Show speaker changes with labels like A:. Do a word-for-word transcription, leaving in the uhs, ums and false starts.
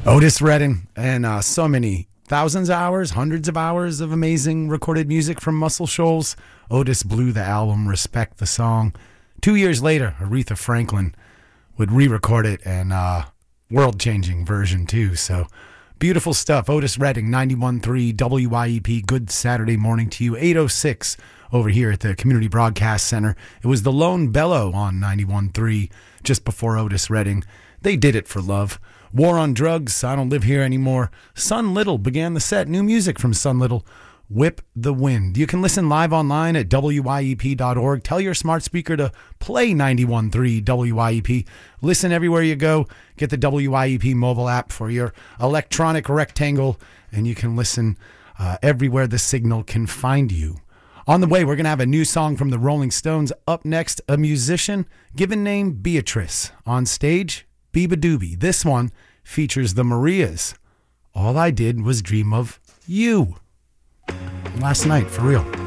A: Otis Redding, and uh, so many thousands of hours, hundreds of hours of amazing recorded music from Muscle Shoals. Otis blew the album, Respect the Song. Two years later, Aretha Franklin would re-record it, and uh, world-changing version too. So beautiful stuff. Otis Redding, ninety-one point three W I E P. Good Saturday morning to you. eight oh six over here at the Community Broadcast Center. It was the Lone Bellow on ninety-one point three just before Otis Redding. They did it for love. War on Drugs, I Don't Live Here Anymore. Sun Little began the set. New music from Sun Little, Whip the Wind. You can listen live online at W I E P dot org. Tell your smart speaker to play ninety-one point three W I E P. Listen everywhere you go. Get the W I E P mobile app for your electronic rectangle, and you can listen uh, everywhere the signal can find you. On the way, we're going to have a new song from the Rolling Stones. Up next, a musician given name Beatrice. On stage, Biba Doobie. This one features the Marias. All I did was dream of you. Last night, for real.